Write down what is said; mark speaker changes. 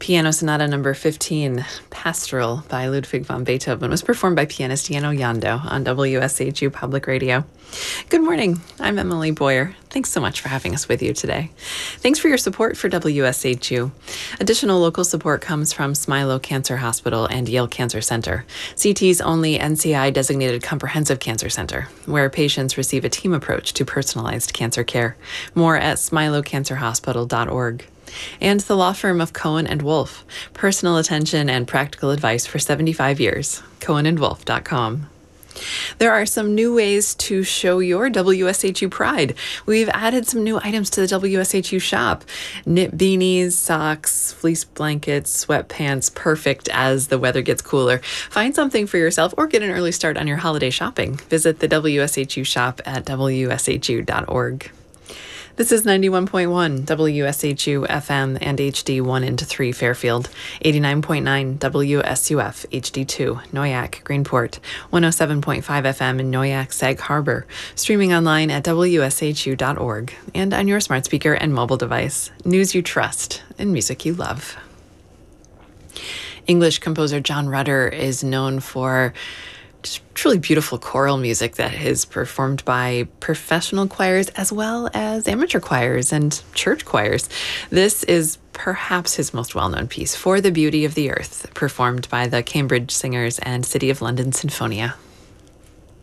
Speaker 1: Piano Sonata Number 15, Pastoral by Ludwig van Beethoven, was performed by pianist Yano Yando on WSHU Public Radio. Good morning. I'm Emily Boyer. Thanks so much for having us with you today. Thanks for your support for WSHU. Additional local support comes from Smilow Cancer Hospital and Yale Cancer Center, CT's only NCI-designated comprehensive cancer center, where patients receive a team approach to personalized cancer care. More at smilowcancerhospital.org. And the law firm of Cohen & Wolfe, personal attention and practical advice for 75 years, cohenandwolfe.com. There are some new ways to show your WSHU pride. We've added some new items to the WSHU shop. Knit beanies, socks, fleece blankets, sweatpants, perfect as the weather gets cooler. Find something for yourself or get an early start on your holiday shopping. Visit the WSHU shop at wshu.org. This is 91.1 WSHU FM and HD 1 into 3 Fairfield, 89.9 WSUF HD2 Noyak Greenport, 107.5 FM in Noyak Sag Harbor, streaming online at wshu.org and on your smart speaker and mobile device. News you trust and music you love. English composer John Rutter is known for just truly beautiful choral music that is performed by professional choirs as well as amateur choirs and church choirs. This is perhaps his most well-known piece, For the Beauty of the Earth, performed by the Cambridge Singers and City of London Sinfonia.